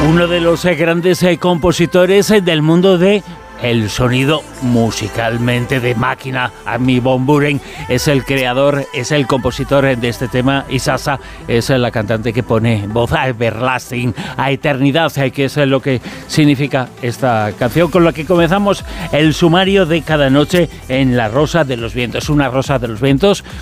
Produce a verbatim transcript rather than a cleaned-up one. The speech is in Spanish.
Uno de los eh, grandes eh, compositores eh, del mundo de el sonido musicalmente de máquina. Armin van Buuren es el creador, es el compositor de este tema, y Sasa es la cantante que pone voz a Everlasting, a eternidad, que es lo que significa esta canción con la que comenzamos el sumario de cada noche en La Rosa de los Vientos. Una Rosa de los Vientos